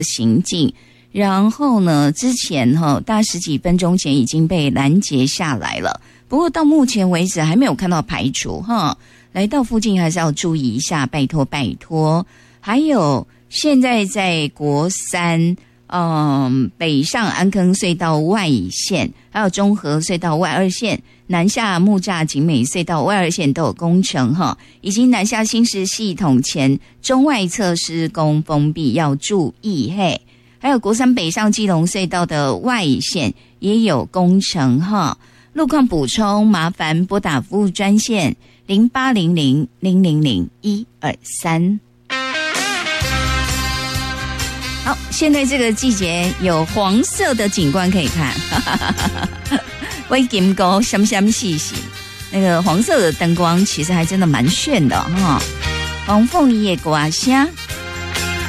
行进。然后呢，之前大十几分钟前已经被拦截下来了，不过到目前为止还没有看到排除来到附近还是要注意一下，拜托拜托。还有现在在国三北上安坑隧道外线，还有中和隧道外二线，南下木栅景美隧道外二线都有工程以及南下新石系统前中外侧施工封闭，要注意嘿。还有国三北上基隆隧道的外线也有工程路况补充麻烦拨打服务专线0800000123。好，现在这个季节有黄色的景观可以看，微金沟闪闪细细，那个黄色的灯光其实还真的蛮炫的黄凤叶刮虾。